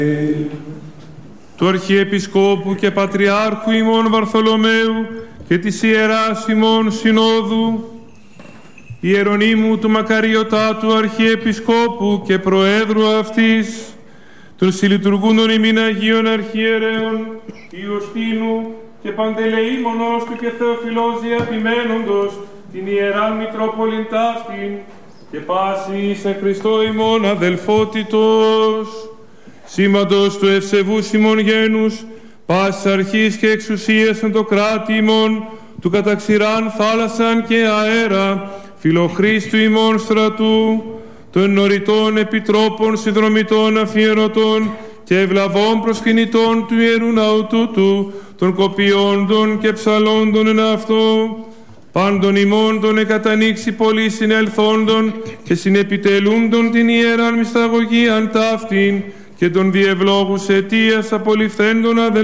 Του Αρχιεπισκόπου και Πατριάρχου ημών Βαρθολομαίου και της Ιεράς ημών Συνόδου, Ιερονύμου του Μακαριωτάτου Αρχιεπισκόπου και Προέδρου αυτής, των συλλειτουργούντων ημίν Αγίων Αρχιερέων Ιωστίνου και Παντελεήμονος του και Θεοφιλός διαπημένοντος την Ιεράν Μητρόπολην ταύτην και πάση σε Χριστό ημών αδελφότητος, σήμαντος του ευσεβούς ημών γένους, πάσης αρχής και εξουσίας εν το κράτη ημών, του καταξηράν θάλασσαν και αέρα, φιλοχρίστου ημών στρατού, των ενωριτών επιτρόπων συνδρομητών αφιερωτών και ευλαβών προσκυνητών του Ιερού Ναού τούτου, των κοπιόντων και ψαλόντων εν αυτό, πάντων ημών των εκατανοίξει πολύ συνελθόντων και συνεπιτελούντων την Ιεράν μυσταγωγίαν ταύτην και των διευλόγους αιτίας απολυφθέντων αδελφών